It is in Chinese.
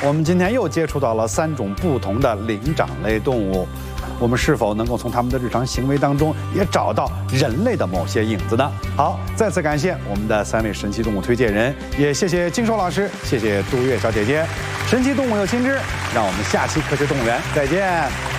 我们今天又接触到了3种不同的灵长类动物，我们是否能够从它们的日常行为当中也找到人类的某些影子呢？好，再次感谢我们的3位神奇动物推荐人，也谢谢金寿老师，谢谢杜月小姐姐。神奇动物有新知，让我们下期科学动物园再见。